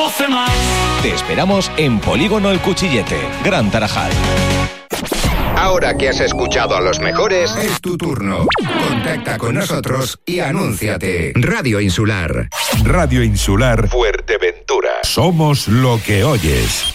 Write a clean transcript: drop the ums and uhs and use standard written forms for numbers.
12 más. Te esperamos en Polígono El Cuchillete, Gran Tarajal. Ahora que has escuchado a los mejores, es tu turno. Contacta con nosotros y anúnciate. Radio Insular. Radio Insular Fuerteventura. Somos lo que oyes.